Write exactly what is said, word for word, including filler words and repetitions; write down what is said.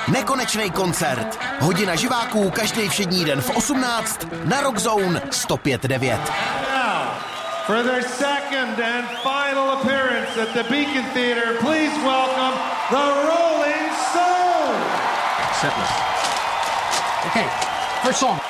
Nekonečný koncert. Hodina živáků každý všední den v osmnáct na Rock Zone sto pět devět. For their second and final appearance at the Beacon Theatre, please welcome the Rolling Stones. Setlist. Okay, first song.